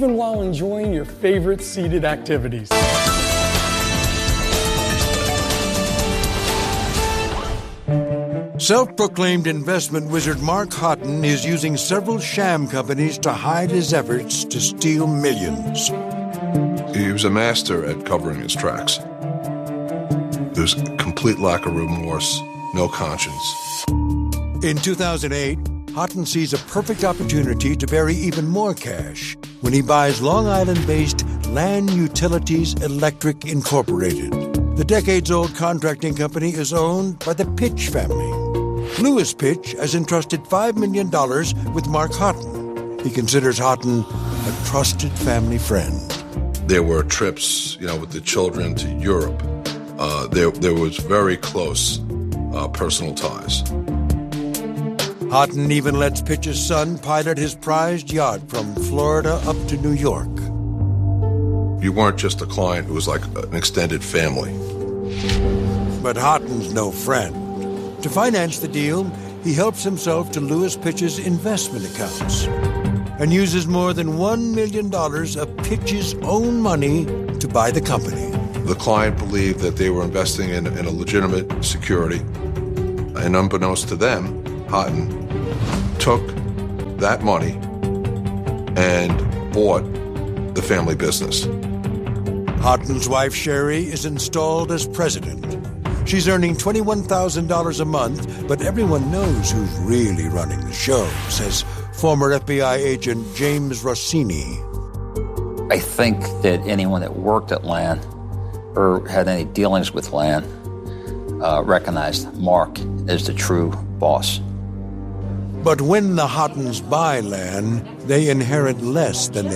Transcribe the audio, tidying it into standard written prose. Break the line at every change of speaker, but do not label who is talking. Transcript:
even while enjoying your favorite seated activities.
Self-proclaimed investment wizard Mark Houghton is using several sham companies to hide his efforts to steal millions.
He was a master at covering his tracks. There's a complete lack of remorse, no conscience.
In 2008, Houghton sees a perfect opportunity to bury even more cash when he buys Long Island-based Land Utilities Electric Incorporated. The decades-old contracting company is owned by the Pitch family. Lewis Pitch has entrusted $5 million with Mark Houghton. He considers Houghton a trusted family friend.
There were trips, with the children to Europe. There was very close personal ties.
Houghton even lets Pitch's son pilot his prized yacht from Florida up to New York.
You weren't just a client, it was like an extended family.
But Houghton's no friend. To finance the deal, he helps himself to Lewis Pitch's investment accounts and uses more than $1 million of Pitch's own money to buy the company.
The client believed that they were investing in a legitimate security. And unbeknownst to them, Houghton took that money and bought the family business.
Houghton's wife, Sherry, is installed as president. She's earning $21,000 a month, but everyone knows who's really running the show, says former FBI agent James Rossini.
I think that anyone that worked at Land or had any dealings with Land recognized Mark as the true boss.
But when the Houghtons buy Land, they inherit less than they